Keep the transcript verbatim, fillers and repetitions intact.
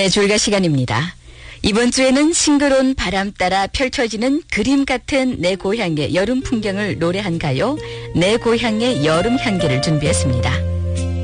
네, 줄가 시간입니다. 이번 주에는 싱그러운 바람 따라 펼쳐지는 그림 같은 내 고향의 여름 풍경을 노래한 가요, 내 고향의 여름 향기를 준비했습니다.